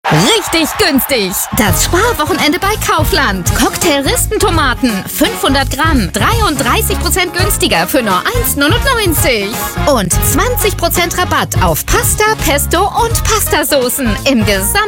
Richtig günstig. Das Sparwochenende bei Kaufland. Cocktail-Ristentomaten 500 Gramm 33% günstiger für nur 1,99 € und 20% Rabatt auf Pasta, Pesto und Pastasoßen im Gesamt